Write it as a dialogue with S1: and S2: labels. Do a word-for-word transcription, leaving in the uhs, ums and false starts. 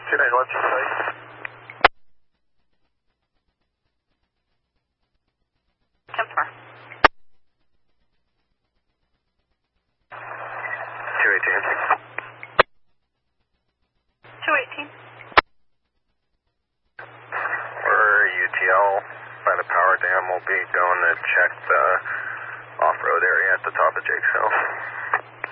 S1: two nine one, site.
S2: ten four.
S1: two eighteen.
S2: two eighteen.
S1: We're U T L by the power dam. We'll be going to check the off-road area at the top of Jakes Hill.